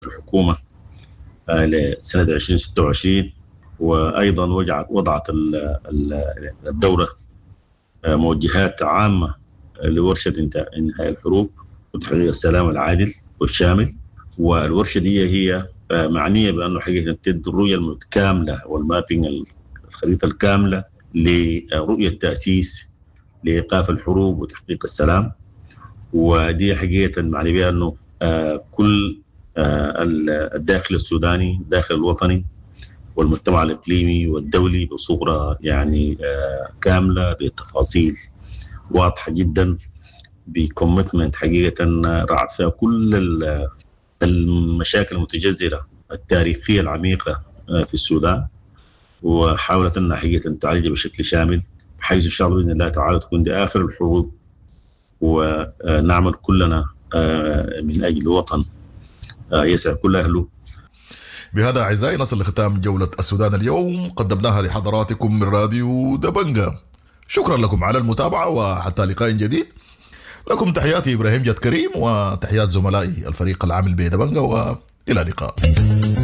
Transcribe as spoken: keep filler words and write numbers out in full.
الحكومة لسنة ألفين وستة وعشرين، وأيضا وضعت الدورة موجهات عامة لورشة انهاء الحروب وتحقيق السلام العادل والشامل. والورشة دي هي معنية بأنه حقيقة تدي الرؤية الكاملة والمابينج الخريطة الكاملة لرؤية تأسيس لإيقاف الحروب وتحقيق السلام. ودي حقيقة معني بها أنه كل الداخل السوداني، الداخل الوطني والمجتمع الإقليمي والدولي بصورة يعني كاملة بتفاصيل واضحة جدا، بكوميتمنت حقيقة رعت فيها كل المشاكل المتجذرة التاريخية العميقة في السودان، وحاولت أنها حقيقة تعالجها بشكل شامل، بحيث إن شاء الله بإذن الله تعالى تكون دي آخر الحروب، ونعمل كلنا من أجل وطن يسع كل أهله. بهذا أعزائي نصل لختام جولة السودان اليوم، قدمناها لحضراتكم من راديو دبنجة. شكرا لكم على المتابعة، وحتى لقاء جديد. لكم تحياتي إبراهيم جد كريم، وتحيات زملائي الفريق العامل بدبنجة، وإلى اللقاء.